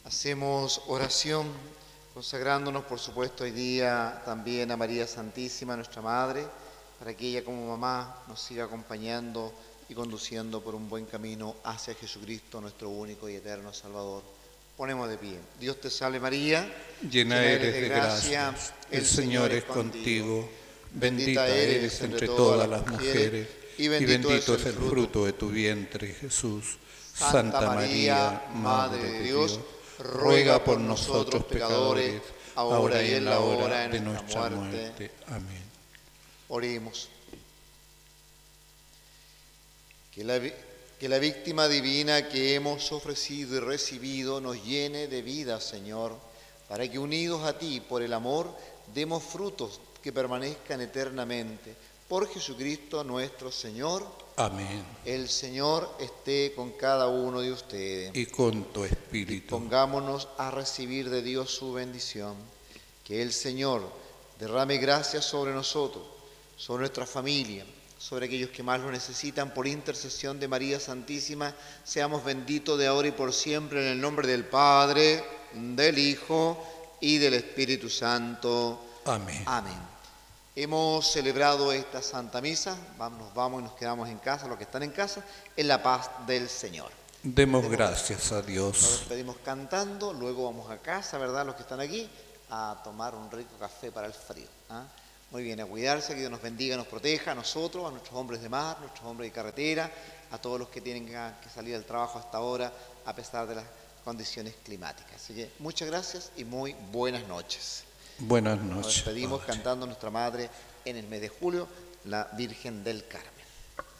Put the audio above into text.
Hacemos oración consagrándonos, por supuesto, hoy día también a María Santísima, nuestra Madre, para que ella como mamá nos siga acompañando y conduciendo por un buen camino hacia Jesucristo, nuestro único y eterno Salvador. Ponemos de pie. Dios te salve María, llena eres de gracia, el Señor es contigo, bendita eres entre todas las mujeres, y bendito es el fruto de tu vientre, Jesús. Santa María, Madre de Dios, ruega por nosotros pecadores, ahora y en la hora de nuestra muerte. Amén. Oremos. Que la víctima divina que hemos ofrecido y recibido nos llene de vida, Señor, para que unidos a ti por el amor demos frutos que permanezcan eternamente. Por Jesucristo nuestro Señor. Amén. El Señor esté con cada uno de ustedes. Y con tu espíritu. Pongámonos a recibir de Dios su bendición. Que el Señor derrame gracia sobre nosotros, sobre nuestra familia, sobre aquellos que más lo necesitan. Por intercesión de María Santísima, seamos benditos de ahora y por siempre, en el nombre del Padre, del Hijo y del Espíritu Santo. Amén. Amén. Hemos celebrado esta Santa Misa, nos vamos y nos quedamos en casa, los que están en casa, en la paz del Señor. Demos gracias a Dios. Nos despedimos cantando, luego vamos a casa, ¿verdad? Los que están aquí, a tomar un rico café para el frío. Muy bien, a cuidarse, que Dios nos bendiga, nos proteja a nosotros, a nuestros hombres de mar, nuestros hombres de carretera, a todos los que tienen que salir al trabajo hasta ahora, a pesar de las condiciones climáticas. Así que muchas gracias y muy buenas noches. Buenas noches. Nos despedimos cantando Nuestra Madre en el mes de julio, la Virgen del Carmen.